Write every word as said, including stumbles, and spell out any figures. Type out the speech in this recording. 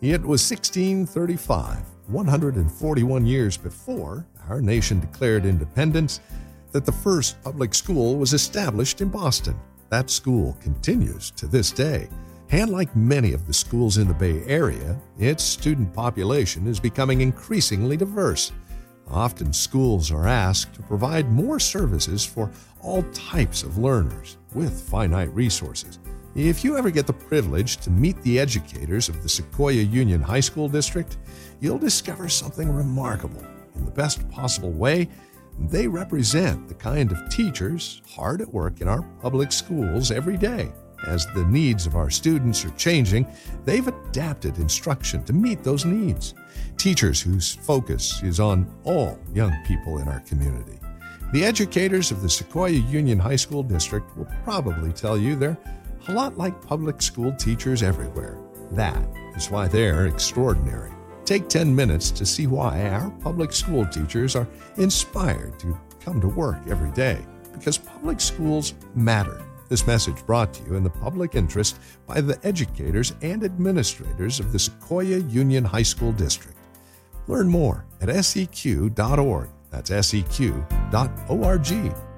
It was sixteen thirty-five, one hundred forty-one years before our nation declared independence, that the first public school was established in Boston. That school continues to this day. And like many of the schools in the Bay Area, its student population is becoming increasingly diverse. Often schools are asked to provide more services for all types of learners with finite resources. If you ever get the privilege to meet the educators of the Sequoia Union High School District, you'll discover something remarkable. In the best possible way, they represent the kind of teachers hard at work in our public schools every day. As the needs of our students are changing, they've adapted instruction to meet those needs. Teachers whose focus is on all young people in our community. The educators of the Sequoia Union High School District will probably tell you they're a lot like public school teachers everywhere. That is why they're extraordinary. Take ten minutes to see why our public school teachers are inspired to come to work every day, because public schools matter. This message brought to you in the public interest by the educators and administrators of the Sequoia Union High School District. Learn more at S E Q dot org. That's S E Q dot org.